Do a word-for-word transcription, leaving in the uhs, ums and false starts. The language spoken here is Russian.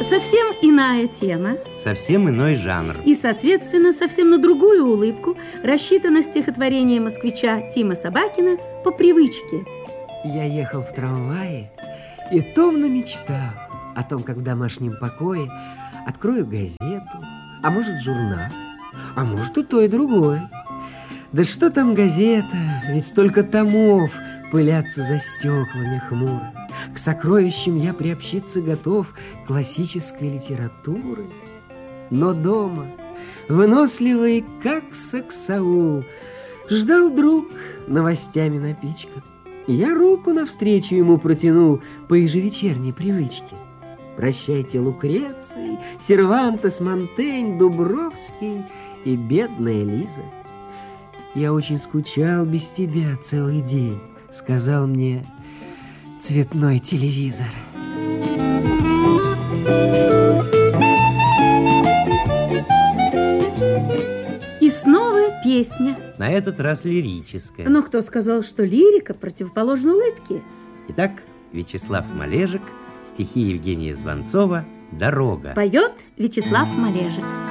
Совсем иная тема. Совсем иной жанр. И, соответственно, совсем на другую улыбку рассчитано стихотворение москвича Тима Собакина «По привычке». Я ехал в трамвае и томно мечтал о том, как в домашнем покое открою газету, а может журнал, а может и то, и другое. Да что там газета, ведь столько томов пылятся за стеклами хмуро. К сокровищам я приобщиться готов классической литературы. Но дома, выносливый, как саксаул, ждал друг новостями напичкан. Я руку навстречу ему протянул по ежевечерней привычке. Прощайте, Лукреций, Сервантес, Монтень, Дубровский и бедная Лиза. Я очень скучал без тебя целый день, сказал мне цветной телевизор. И снова песня. На этот раз лирическая. Но кто сказал, что лирика противоположна улыбке? Итак, Вячеслав Малежик, стихи Евгения Звонцова «Дорога». Поет Вячеслав Малежик.